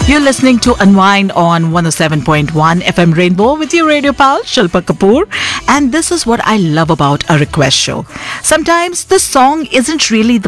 You're listening to Unwind on 107.1 FM Rainbow with your radio pal, Shilpa Kapoor. And this is what I love about a request show. Sometimes the song isn't really the